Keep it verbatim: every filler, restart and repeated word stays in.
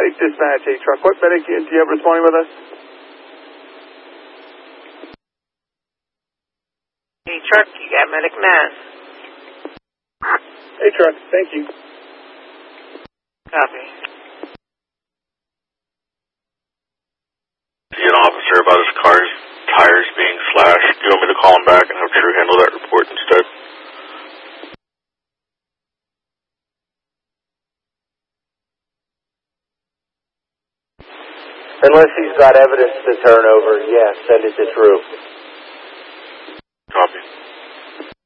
Medic dispatch, a truck. What medic do you have responding with us? Hey, truck, you got medic Matt. Hey, truck, thank you. Copy. See an officer about his car's tires being slashed. Do you want me to call him back and have True handle that report instead? Unless he's got evidence to turn over, yeah, send it to True.